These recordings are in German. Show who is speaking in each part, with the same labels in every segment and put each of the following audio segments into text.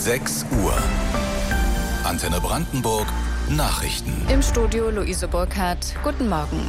Speaker 1: 6 Uhr. Antenne Brandenburg Nachrichten.
Speaker 2: Im Studio Luise Burkhardt. Guten Morgen.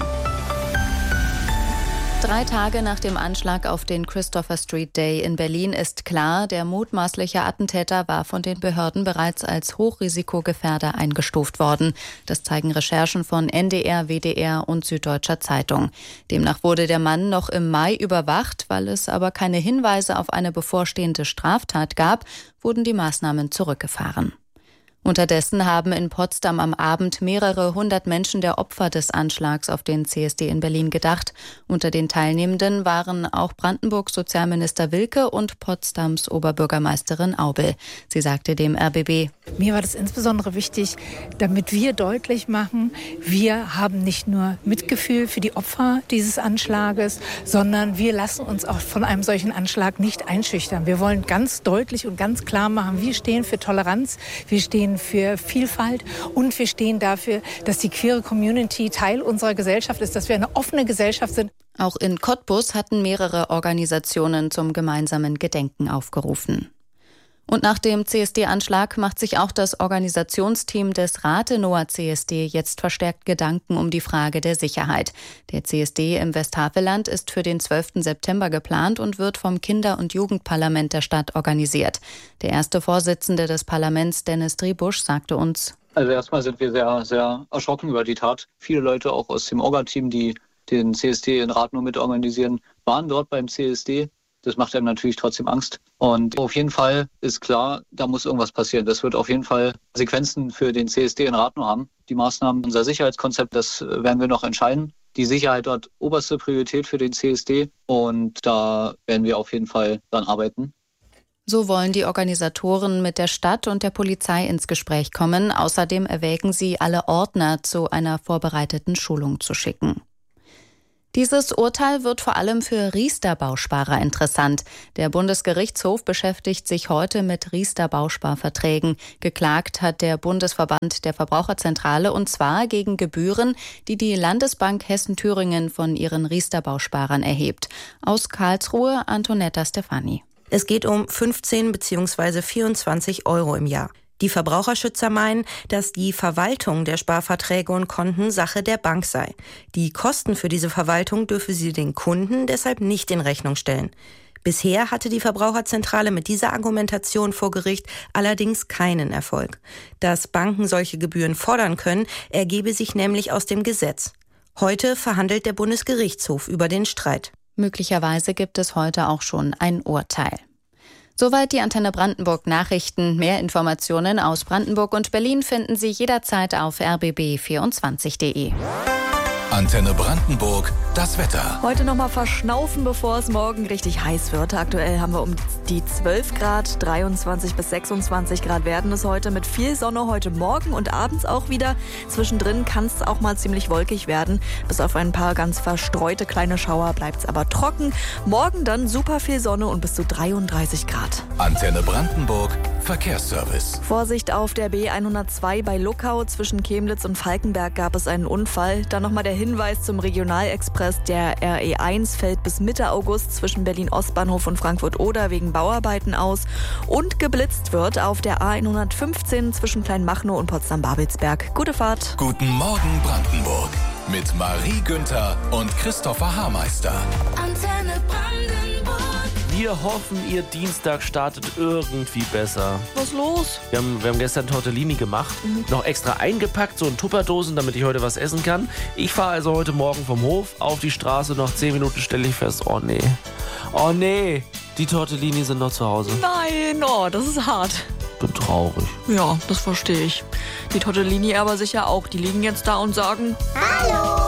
Speaker 2: 3 Tage nach dem Anschlag auf den Christopher Street Day in Berlin ist klar, der mutmaßliche Attentäter war von den Behörden bereits als Hochrisikogefährder eingestuft worden. Das zeigen Recherchen von NDR, WDR und Süddeutscher Zeitung. Demnach wurde der Mann noch im Mai überwacht, weil es aber keine Hinweise auf eine bevorstehende Straftat gab, wurden die Maßnahmen zurückgefahren. Unterdessen haben in Potsdam am Abend mehrere hundert Menschen der Opfer des Anschlags auf den CSD in Berlin gedacht. Unter den Teilnehmenden waren auch Brandenburgs Sozialminister Wilke und Potsdams Oberbürgermeisterin Aubel. Sie sagte dem RBB:
Speaker 3: Mir war das insbesondere wichtig, damit wir deutlich machen, wir haben nicht nur Mitgefühl für die Opfer dieses Anschlages, sondern wir lassen uns auch von einem solchen Anschlag nicht einschüchtern. Wir wollen ganz deutlich und ganz klar machen, wir stehen für Toleranz, wir stehen für Vielfalt und wir stehen dafür, dass die queere Community Teil unserer Gesellschaft ist, dass wir eine offene Gesellschaft sind.
Speaker 2: Auch in Cottbus hatten mehrere Organisationen zum gemeinsamen Gedenken aufgerufen. Und nach dem CSD-Anschlag macht sich auch das Organisationsteam des Rathenower CSD jetzt verstärkt Gedanken um die Frage der Sicherheit. Der CSD im Westhaveland ist für den 12. September geplant und wird vom Kinder- und Jugendparlament der Stadt organisiert. Der erste Vorsitzende des Parlaments, Dennis Driebusch, sagte uns:
Speaker 4: Also erstmal sind wir sehr, sehr erschrocken über die Tat. Viele Leute auch aus dem Orga-Team, die den CSD in Rathenow mitorganisieren, waren dort beim CSD. Das macht einem natürlich trotzdem Angst. Und auf jeden Fall ist klar, da muss irgendwas passieren. Das wird auf jeden Fall Konsequenzen für den CSD in Rathenow haben. Die Maßnahmen, unser Sicherheitskonzept, das werden wir noch entscheiden. Die Sicherheit hat oberste Priorität für den CSD und da werden wir auf jeden Fall dran arbeiten.
Speaker 2: So wollen die Organisatoren mit der Stadt und der Polizei ins Gespräch kommen. Außerdem erwägen sie, alle Ordner zu einer vorbereiteten Schulung zu schicken. Dieses Urteil wird vor allem für Riester-Bausparer interessant. Der Bundesgerichtshof beschäftigt sich heute mit Riester-Bausparverträgen. Geklagt hat der Bundesverband der Verbraucherzentrale, und zwar gegen Gebühren, die die Landesbank Hessen-Thüringen von ihren Riester-Bausparern erhebt. Aus Karlsruhe Antonetta Stefani.
Speaker 5: Es geht um 15 bzw. 24 Euro im Jahr. Die Verbraucherschützer meinen, dass die Verwaltung der Sparverträge und Konten Sache der Bank sei. Die Kosten für diese Verwaltung dürfe sie den Kunden deshalb nicht in Rechnung stellen. Bisher hatte die Verbraucherzentrale mit dieser Argumentation vor Gericht allerdings keinen Erfolg. Dass Banken solche Gebühren fordern können, ergebe sich nämlich aus dem Gesetz. Heute verhandelt der Bundesgerichtshof über den Streit.
Speaker 2: Möglicherweise gibt es heute auch schon ein Urteil. Soweit die Antenne Brandenburg Nachrichten. Mehr Informationen aus Brandenburg und Berlin finden Sie jederzeit auf rbb24.de.
Speaker 1: Antenne Brandenburg, das Wetter.
Speaker 6: Heute nochmal verschnaufen, bevor es morgen richtig heiß wird. Aktuell haben wir um die 12 Grad, 23 bis 26 Grad werden es heute mit viel Sonne heute Morgen und abends auch wieder. Zwischendrin kann es auch mal ziemlich wolkig werden. Bis auf ein paar ganz verstreute kleine Schauer bleibt es aber trocken. Morgen dann super viel Sonne und bis zu 33 Grad.
Speaker 1: Antenne Brandenburg, Verkehrsservice.
Speaker 6: Vorsicht auf der B102 bei Luckau. Zwischen Chemnitz und Falkenberg gab es einen Unfall. Dann nochmal der Hinweis zum Regionalexpress. Der RE1 fällt bis Mitte August zwischen Berlin-Ostbahnhof und Frankfurt-Oder wegen Bauarbeiten aus. Und geblitzt wird auf der A115 zwischen Kleinmachnow und Potsdam-Babelsberg. Gute Fahrt.
Speaker 1: Guten Morgen Brandenburg mit Marie Günther und Christopher Haarmeister.
Speaker 7: Antenne Brandenburg.
Speaker 8: Wir hoffen, Ihr Dienstag startet irgendwie besser.
Speaker 6: Was los?
Speaker 8: Wir haben gestern Tortellini gemacht, noch extra eingepackt, so in Tupperdosen, damit ich heute was essen kann. Ich fahre also heute Morgen vom Hof auf die Straße, nach 10 Minuten stelle ich fest, oh nee, die Tortellini sind noch zu Hause.
Speaker 6: Nein, das ist hart.
Speaker 8: Bin traurig.
Speaker 6: Ja, das verstehe ich. Die Tortellini aber sicher auch. Die liegen jetzt da und sagen:
Speaker 7: Hallo!